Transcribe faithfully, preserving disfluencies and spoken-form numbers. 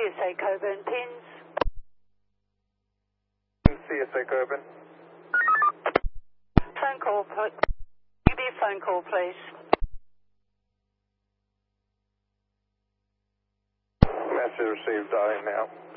S A Coburn, pins. C S A Coburn. Phone call, please. Give me a phone call, please. Message received, dialing now.